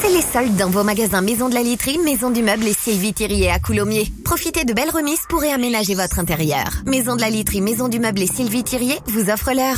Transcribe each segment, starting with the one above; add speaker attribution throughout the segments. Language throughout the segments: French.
Speaker 1: les soldes dans vos magasins Maison de la Literie, Maison du Meuble et Sylvie Thirier à Coulommiers. Profitez de belles remises pour réaménager votre intérieur. Maison de la Literie, Maison du Meuble et Sylvie Thirier vous offrent l'heure.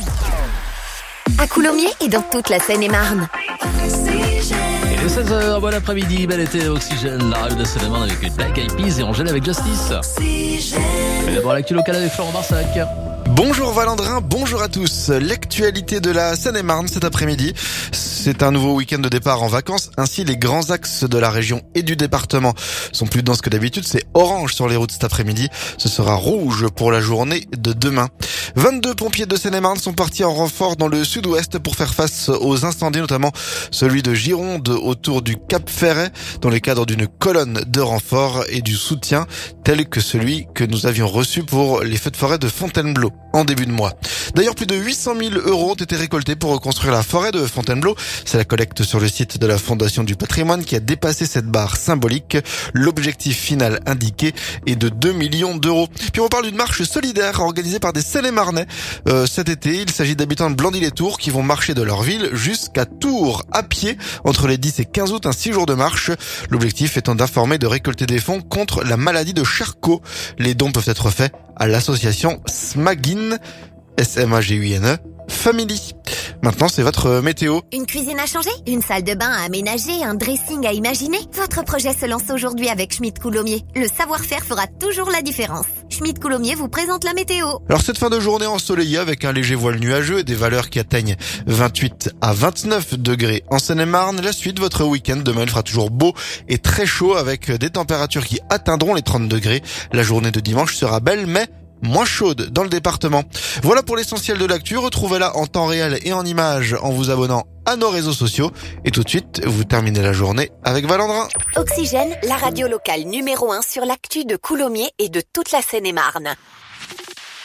Speaker 1: À Coulommiers et dans toute la Seine-et-Marne.
Speaker 2: Il est 16h, bon après-midi, bel été, Oxygène, la radio de Seine-et-Marne avec les Black Eyed Peas et Angèle avec Justice. Et d'abord l'actu locale avec Florent Barsac.
Speaker 3: Bonjour Valandrin, bonjour à tous. L'actualité de la Seine-et-Marne cet après-midi, c'est un nouveau week-end de départ en vacances. Ainsi, les grands axes de la région et du département sont plus denses que d'habitude. C'est orange sur les routes cet après-midi. Ce sera rouge pour la journée de demain. 22 pompiers de Seine-et-Marne sont partis en renfort dans le sud-ouest pour faire face aux incendies, notamment celui de Gironde autour du Cap Ferret, dans le cadre d'une colonne de renfort et du soutien tel que celui que nous avions reçu pour les feux de forêt de Fontainebleau en début de mois. D'ailleurs, plus de 800 000 € ont été récoltés pour reconstruire la forêt de Fontainebleau. C'est la collecte sur le site de la Fondation du Patrimoine qui a dépassé cette barre symbolique. L'objectif final indiqué est de 2 millions d'euros. Puis on parle d'une marche solidaire organisée par des Seine-et-Marnais. Cet été, il s'agit d'habitants de Blandy-les-Tours qui vont marcher de leur ville jusqu'à Tours à pied entre les 10 et 15 août, un 6 jours de marche. L'objectif étant d'informer et de récolter des fonds contre la maladie de Charcot. Les dons peuvent être faits à l'association Smagin, S-M-A-G-U-I-N-E, Family. Maintenant, c'est votre météo.
Speaker 1: Une cuisine à changer, une salle de bain à aménager, un dressing à imaginer. Votre projet se lance aujourd'hui avec Schmitt Coulommiers. Le savoir-faire fera toujours la différence. Schmitt Coulommiers vous présente la météo.
Speaker 3: Alors cette fin de journée ensoleillée avec un léger voile nuageux et des valeurs qui atteignent 28 à 29 degrés en Seine-et-Marne. La suite, votre week-end demain, il fera toujours beau et très chaud avec des températures qui atteindront les 30 degrés. La journée de dimanche sera belle mais moins chaude dans le département. Voilà pour l'essentiel de l'actu. Retrouvez-la en temps réel et en images en vous abonnant à nos réseaux sociaux. Et tout de suite, vous terminez la journée avec Valandrin.
Speaker 1: Oxygène, la radio locale numéro 1 sur l'actu de Coulommiers et de toute la Seine-et-Marne.